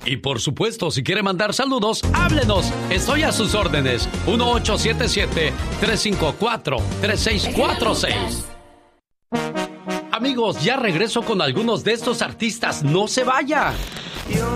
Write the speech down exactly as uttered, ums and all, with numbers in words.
Y por supuesto, si quiere mandar saludos, háblenos. Estoy a sus órdenes. uno ocho siete siete, tres cinco cuatro, tres seis cuatro seis. Amigos, ya regreso con algunos de estos artistas. No se vaya.